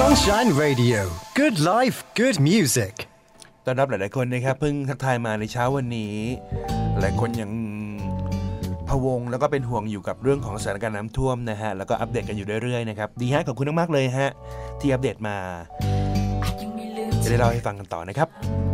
Sunshine Radio Good Life Good Music ต้อนรับหลายๆคนนะครับเพิ่งทักทายมาในเช้าวันนี้หลายคนยังพะวงแล้วก็เป็นห่วงอยู่กับเรื่องของสถานการณ์น้ำท่วมนะฮะแล้วก็อัปเดตกันอยู่เรื่อยๆนะครับดีฮะขอบคุณมากๆเลยฮะที่อัปเดตมาจะได้เล่าให้ฟังกันต่อนะครับ